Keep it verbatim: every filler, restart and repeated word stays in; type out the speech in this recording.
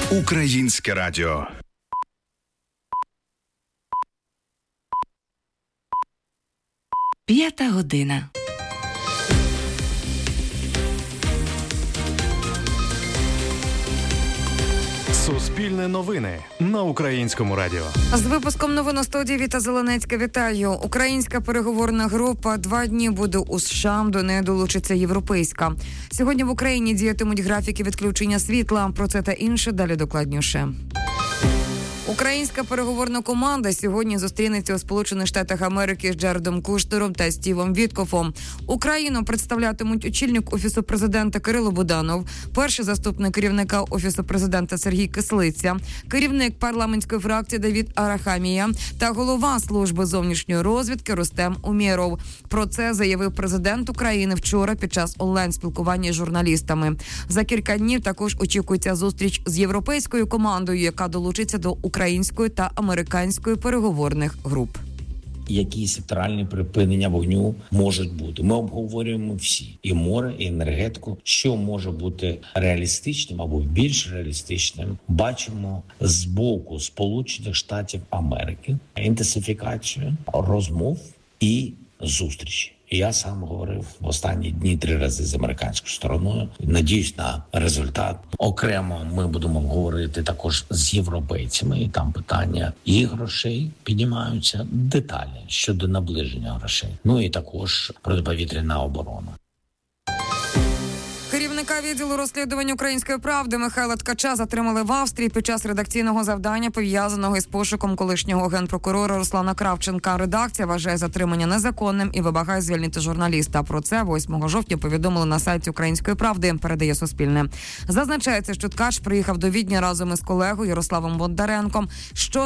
Українське радіо. П'ята година. Суспільне новини на Українському радіо. З випуском новин у студії Віта Зеленецька. Вітаю. Українська переговорна група два дні буде у США, до неї долучиться європейська. Сьогодні в Україні діятимуть графіки відключення світла. Про це та інше далі докладніше. Українська переговорна команда сьогодні зустрінеться у Сполучених Штатах Америки з Джаредом Кушнером та Стівом Віткофом. Україну представлятимуть очільник Офісу президента Кирило Буданов, перший заступник керівника Офісу президента Сергій Кислиця, керівник парламентської фракції Давід Арахамія та голова служби зовнішньої розвідки Рустем Умєров. Про це заявив президент України вчора під час онлайн-спілкування з журналістами. За кілька днів також очікується зустріч з європейською командою, яка долучиться до України. Української та американської переговорних груп. Які секторальні припинення вогню можуть бути. Ми обговорюємо всі. І море, і енергетику. Що може бути реалістичним або більш реалістичним. Бачимо з боку Сполучених Штатів Америки інтенсифікацію розмов і зустрічі. Я сам говорив в останні дні три рази з американською стороною. Надіюсь на результат. Окремо ми будемо говорити також з європейцями. І там питання і грошей піднімаються, деталі щодо наближення грошей. Ну і також протиповітряна оборона. Керівника відділу розслідувань «Української правди» Михайла Ткача затримали в Австрії під час редакційного завдання, пов'язаного із пошуком колишнього генпрокурора Руслана Кравченка. Редакція вважає затримання незаконним і вимагає звільнити журналіста. Про це восьмого жовтня повідомили на сайті «Української правди», передає Суспільне. Зазначається, що Ткач приїхав до Відня разом із колегою Ярославом Бондаренком. Що